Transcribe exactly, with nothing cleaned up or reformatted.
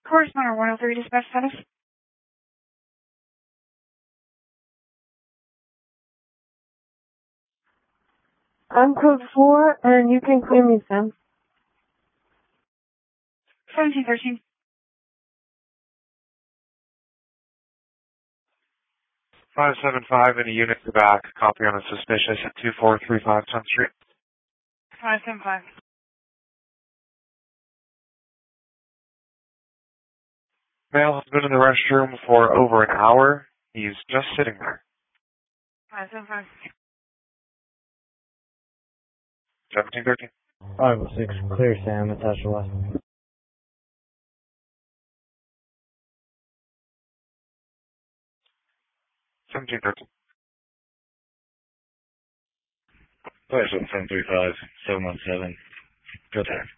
Correspondent one oh three, dispatch status. I'm code four, and you can clear me, Sam. seventeen thirteen. five seven five in a unit in the back. Copy on a suspicious at two four three five tenth Street. five seven five. Male has been in the restroom for over an hour. He's just sitting there. five seven five. seventeen thirteen. five oh six, clear Sam, attach the last one. seventeen thirteen. Five seven seven three five seven one seven. Go there.